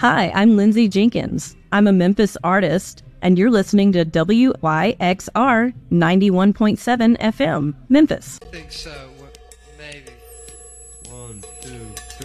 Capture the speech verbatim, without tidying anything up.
Hi, I'm Lindsay Jenkins. I'm a Memphis artist, and you're listening to W Y X R ninety-one point seven F M, Memphis. I think so. Maybe. One, two.